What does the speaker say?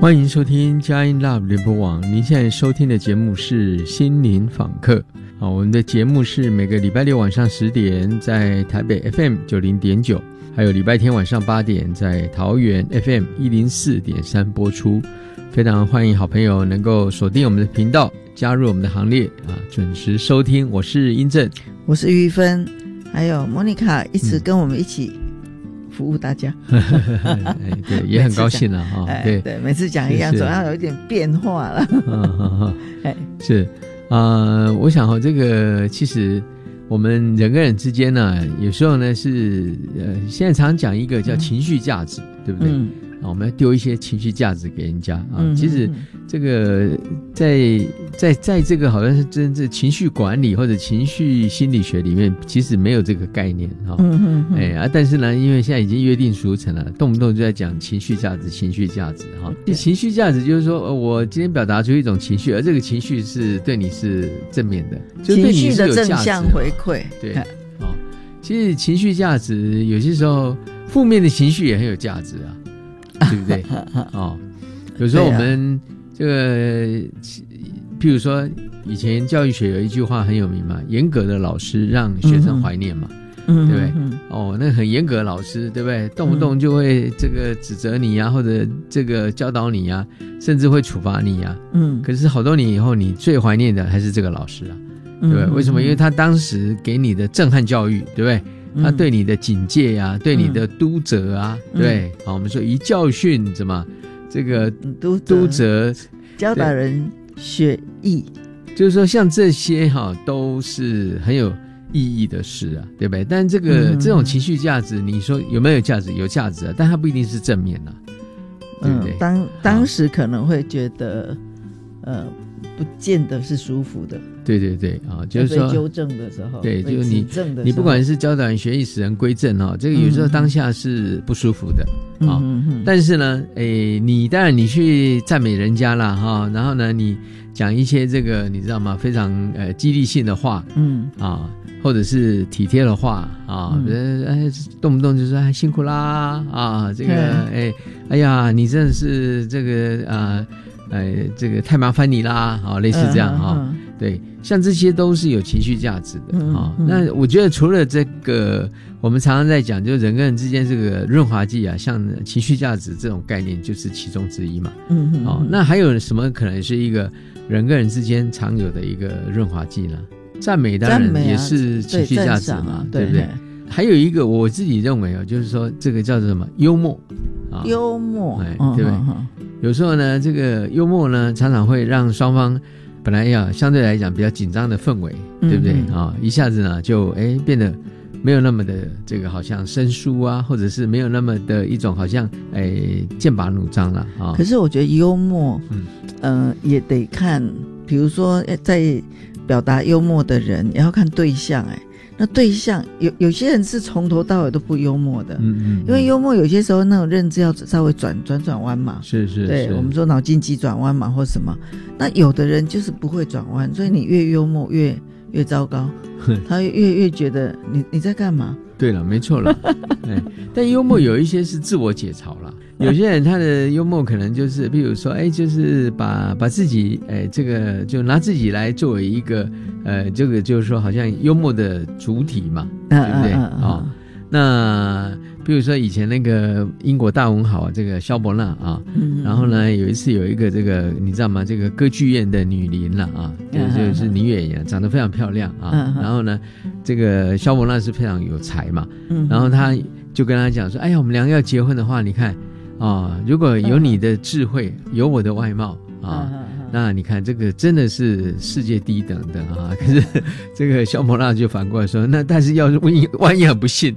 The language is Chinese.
欢迎收听佳音 Love 联播网，您现在收听的节目是心灵访客。我们的节目是每个礼拜六晚上10点在台北 FM 90.9，还有礼拜天晚上8点在桃园 FM 104.3播出。非常欢迎好朋友能够锁定我们的频道，加入我们的行列准时收听。我是英正， 我是玉芬，还有莫妮卡，一直跟我们一起服务大家。 对，也很高兴了哈。 对，每次讲一样，总要有一点变化了。 是我想这个其实我们人跟人之间呢，有时候呢是现在常讲一个叫情绪价值，对不对？我们要丢一些情绪价值给人家其实这个在这个好像是真正情绪管理或者情绪心理学里面，其实没有这个概念但是呢，因为现在已经约定俗成了，动不动就在讲情绪价值情绪价值情绪价值就是说我今天表达出一种情绪，而这个情绪是对你是正面的，就对你是有价值的情绪的正向回馈。 对其实情绪价值有些时候负面的情绪也很有价值对不对？有时候我们这个譬如说以前教育学有一句话很有名嘛，严格的老师让学生怀念嘛，对不对？那很严格的老师，对不对？动不动就会这个指责你或者这个教导你甚至会处罚你可是好多年以后，你最怀念的还是这个老师对不对？为什么？因为他当时给你的震撼教育，对不对？他对你的警戒对你的督责对，我们说一教训怎么这个督责教导人学艺， 就是说像这些都是很有意义的事对不对？但这种情绪价值，你说有没有价值？有价值但它不一定是正面对不对？ 当时可能会觉得不见得是舒服的。对就是说被纠正的时候， 对，就是你不管是教导人学艺使人归正这个有时候当下是不舒服的但是呢你当然你去赞美人家啦然后呢你讲一些这个你知道吗，非常激励性的话或者是体贴的话动不动就说辛苦啦这个哎呀你真的是这个这个太麻烦你啦类似这样对，像这些都是有情绪价值的那我觉得除了这个我们常常在讲就人跟人之间这个润滑剂像情绪价值这种概念就是其中之一嘛那还有什么可能是一个人跟人之间常有的一个润滑剂呢？赞美当然也是情绪价值嘛，对不对？还有一个我自己认为就是说这个叫做什么幽默幽默对不对？有时候呢这个幽默呢常常会让双方本来相对来讲比较紧张的氛围对不对一下子呢就变得没有那么的这个好像生疏或者是没有那么的一种好像剑拔弩张了可是我觉得幽默也得看，比如说在表达幽默的人也要看对象那对象有些人是从头到尾都不幽默的因为幽默有些时候那种认知要稍微转弯嘛， 是对，我们说脑筋急转弯嘛或什么，那有的人就是不会转弯，所以你越幽默越糟糕他越觉得你在干嘛。 对了，没错了但幽默有一些是自我解嘲了有些人他的幽默可能就是比如说就是把自己这个就拿自己来作为一个这个就是说好像幽默的主体嘛对不对那比如说以前那个英国大文豪这个萧伯纳然后呢有一次有一个这个你知道吗，这个歌剧院的女伶就是女演员，长得非常漂亮然后呢这个萧伯纳是非常有才嘛然后他就跟他讲说哎呀我们两个要结婚的话，你看如果有你的智慧有我的外貌那你看这个真的是世界第一等的可是这个萧伯纳就反过来说，那但是要是万一很不幸